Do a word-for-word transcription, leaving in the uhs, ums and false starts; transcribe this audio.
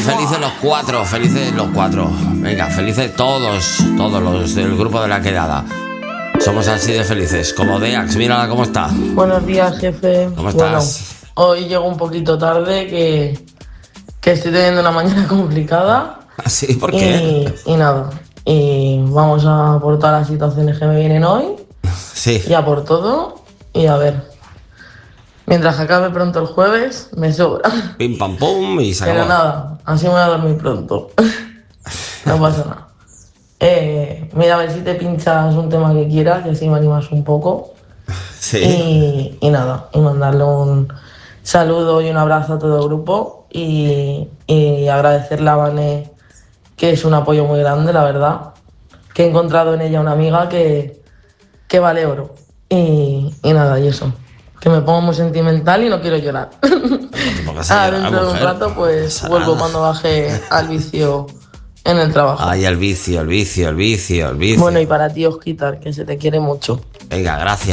felices los cuatro, felices los cuatro. Venga, felices todos, todos los del grupo de la quedada. Somos así de felices, como Deax, mírala cómo está. Buenos días, jefe. ¿Cómo estás? Bueno, hoy llego un poquito tarde, que, que estoy teniendo una mañana complicada. ¿Así? ¿Por qué? Y, y nada, y vamos a por todas las situaciones que me vienen hoy. Sí. Y a por todo, y a ver. Mientras acabe pronto el jueves, me sobra. Pim pam pum y se acabó. Pero nada, así me voy a dormir pronto. No pasa nada. Eh, mira, a ver si te pinchas un tema que quieras, que así me animas un poco. Sí. Y, y nada, y mandarle un saludo y un abrazo a todo el grupo. Y, y agradecerle a Vane, que es un apoyo muy grande, la verdad. Que he encontrado en ella una amiga que, que vale oro. Y, y nada, y eso. Que me pongo muy sentimental y no quiero llorar. Ah, dentro de un rato pues vuelvo cuando baje al vicio en el trabajo. Ay, el vicio, el vicio, el vicio, el vicio. Bueno, y para ti, Osquitar, que se te quiere mucho. Venga, gracias.